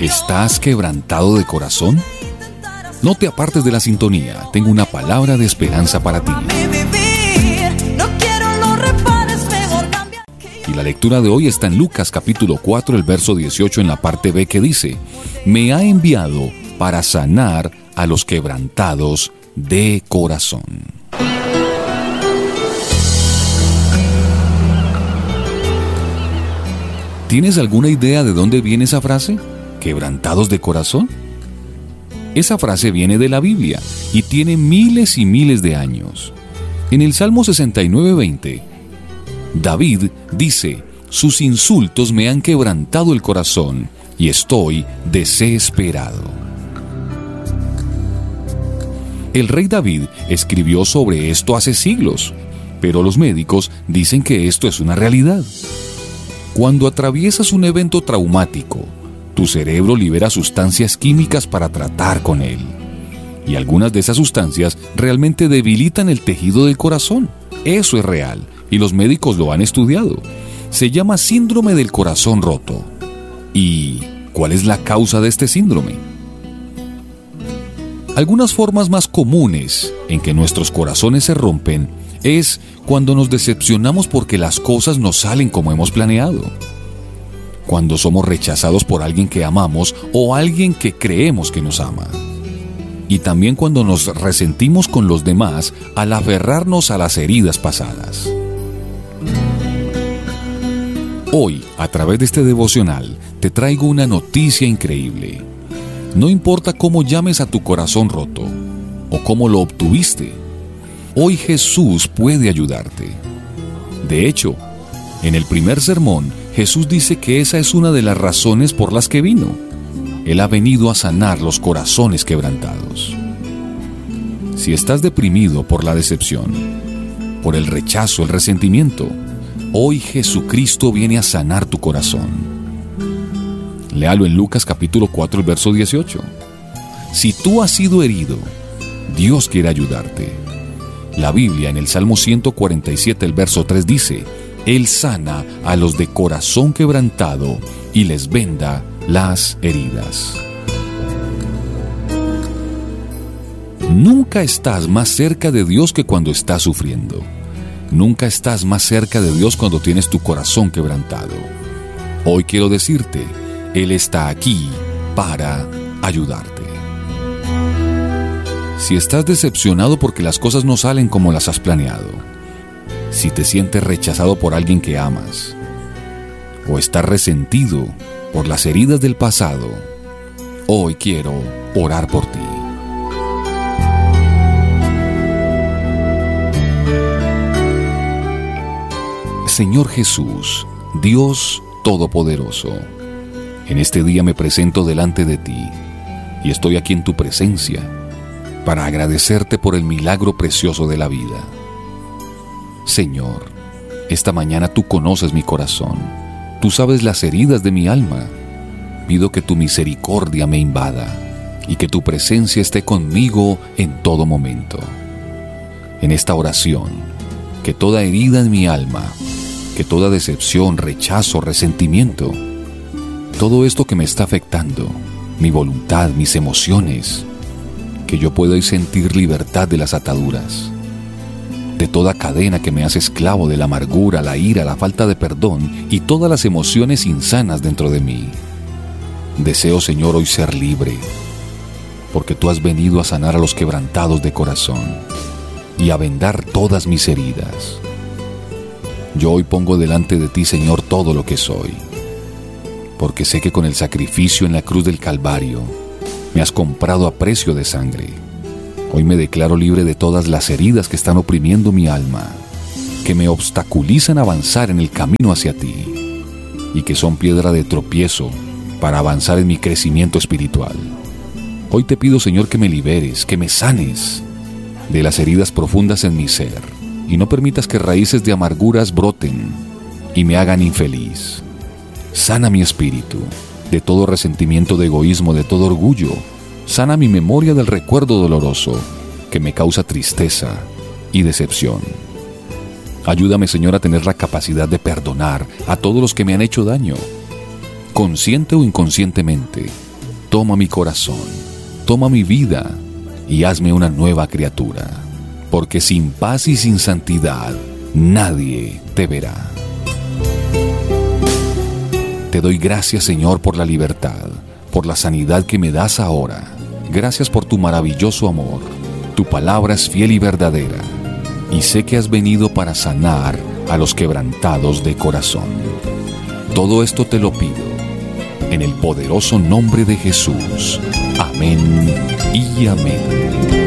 ¿Estás quebrantado de corazón? No te apartes de la sintonía, tengo una palabra de esperanza para ti. Y la lectura de hoy está en Lucas capítulo 4, el verso 18 en la parte B, que dice: me ha enviado para sanar a los quebrantados de corazón. ¿Tienes alguna idea de dónde viene esa frase? ¿Quebrantados de corazón? Esa frase viene de la Biblia y tiene miles y miles de años. En el Salmo 69:20, David dice: sus insultos me han quebrantado el corazón y estoy desesperado. El rey David escribió sobre esto hace siglos, pero los médicos dicen que esto es una realidad. Cuando atraviesas un evento traumático, tu cerebro libera sustancias químicas para tratar con él. Y algunas de esas sustancias realmente debilitan el tejido del corazón. Eso es real, y los médicos lo han estudiado. Se llama síndrome del corazón roto. ¿Y cuál es la causa de este síndrome? Algunas formas más comunes en que nuestros corazones se rompen es cuando nos decepcionamos porque las cosas no salen como hemos planeado. Cuando somos rechazados por alguien que amamos o alguien que creemos que nos ama. Y también cuando nos resentimos con los demás al aferrarnos a las heridas pasadas. Hoy, a través de este devocional, te traigo una noticia increíble. No importa cómo llames a tu corazón roto o cómo lo obtuviste, hoy Jesús puede ayudarte. De hecho, en el primer sermón, Jesús dice que esa es una de las razones por las que vino. Él ha venido a sanar los corazones quebrantados. Si estás deprimido por la decepción, por el rechazo, el resentimiento, hoy Jesucristo viene a sanar tu corazón. Léalo en Lucas capítulo 4, el verso 18. Si tú has sido herido, Dios quiere ayudarte. La Biblia en el Salmo 147, el verso 3 dice: Él sana a los de corazón quebrantado y les venda las heridas. Nunca estás más cerca de Dios que cuando estás sufriendo. Nunca estás más cerca de Dios cuando tienes tu corazón quebrantado. Hoy quiero decirte, Él está aquí para ayudarte. Si estás decepcionado porque las cosas no salen como las has planeado, si te sientes rechazado por alguien que amas, o estás resentido por las heridas del pasado, hoy quiero orar por ti. Señor Jesús, Dios Todopoderoso, en este día me presento delante de ti y estoy aquí en tu presencia para agradecerte por el milagro precioso de la vida. Señor, esta mañana tú conoces mi corazón, tú sabes las heridas de mi alma. Pido que tu misericordia me invada y que tu presencia esté conmigo en todo momento. En esta oración, que toda herida en mi alma, que toda decepción, rechazo, resentimiento, todo esto que me está afectando, mi voluntad, mis emociones, que yo pueda sentir libertad de las ataduras, de toda cadena que me hace esclavo de la amargura, la ira, la falta de perdón y todas las emociones insanas dentro de mí. Deseo, Señor, hoy ser libre, porque tú has venido a sanar a los quebrantados de corazón y a vendar todas mis heridas. Yo hoy pongo delante de ti, Señor, todo lo que soy, porque sé que con el sacrificio en la cruz del Calvario me has comprado a precio de sangre. Hoy me declaro libre de todas las heridas que están oprimiendo mi alma, que me obstaculizan avanzar en el camino hacia ti y que son piedra de tropiezo para avanzar en mi crecimiento espiritual. Hoy te pido, Señor, que me liberes, que me sanes de las heridas profundas en mi ser y no permitas que raíces de amarguras broten y me hagan infeliz. Sana mi espíritu de todo resentimiento, de egoísmo, de todo orgullo. Sana mi memoria del recuerdo doloroso que me causa tristeza y decepción. Ayúdame, Señor, a tener la capacidad de perdonar a todos los que me han hecho daño, consciente o inconscientemente, toma mi corazón, toma mi vida y hazme una nueva criatura, porque sin paz y sin santidad nadie te verá. Te doy gracias, Señor, por la libertad, por la sanidad que me das ahora. Gracias por tu maravilloso amor. Tu palabra es fiel y verdadera, y sé que has venido para sanar a los quebrantados de corazón. Todo esto te lo pido en el poderoso nombre de Jesús. Amén y amén.